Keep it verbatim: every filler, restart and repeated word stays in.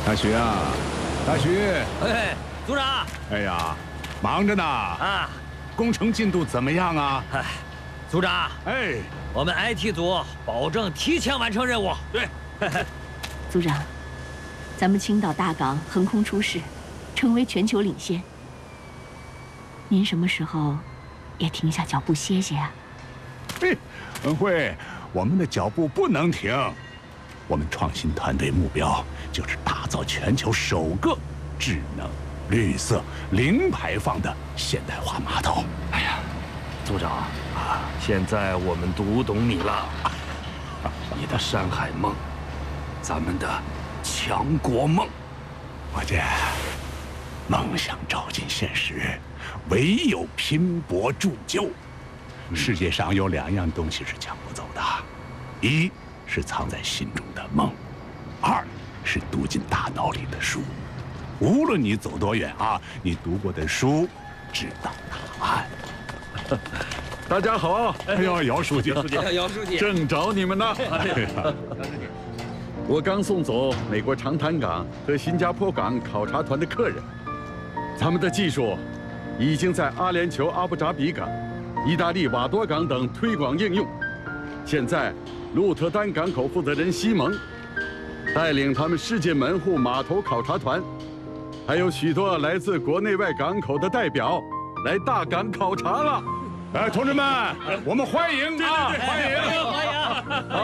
大徐啊，大徐！ 哎，组长！ 哎呀，忙着呢啊！ 工程进度怎么样啊？ 哎，组长！ 哎， 我们 I T 组保证提前完成任务。 对。 组长，咱们青岛大港横空出世，成为全球领先。您什么时候也停下脚步歇歇啊？ 嘿，文慧，我们的脚步不能停。我们创新团队目标就是打造全球首个智能、绿色、零排放的现代化码头。 哎呀，组长啊，现在我们读懂你了，你的山海梦，咱们的强国梦。 我这梦想照进现实，唯有拼搏铸就。世界上有两样东西是抢不走的，一是藏在心中的梦，二是读进大脑里的书。无论你走多远啊，你读过的书知道答案。 大家好， 哎呦，姚书记， 姚书记， 正找你们呢。我刚送走美国长滩港和新加坡港考察团的客人，他们的技术已经在阿联酋阿布扎比港、意大利瓦多港等推广应用。现在，鹿特丹港口负责人西蒙带领他们世界门户码头考察团，还有许多来自国内外港口的代表来大港考察了。 哎，同志们，我们欢迎啊，欢迎！ 欢迎！ 好，